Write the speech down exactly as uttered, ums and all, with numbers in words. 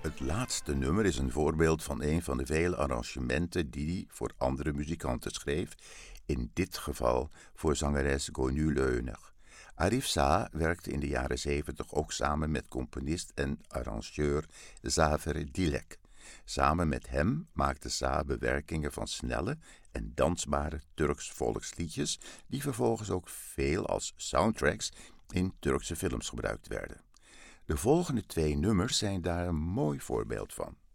Het laatste nummer is een voorbeeld van een van de vele arrangementen die hij voor andere muzikanten schreef, in dit geval voor zangeres Gonu Leuner. Arif Saah werkte in de jaren zeventig ook samen met componist en arrangeur Zafer Dilek. Samen met hem maakte Saah bewerkingen van snelle en dansbare Turks volksliedjes, die vervolgens ook veel als soundtracks in Turkse films gebruikt werden. De volgende twee nummers zijn daar een mooi voorbeeld van.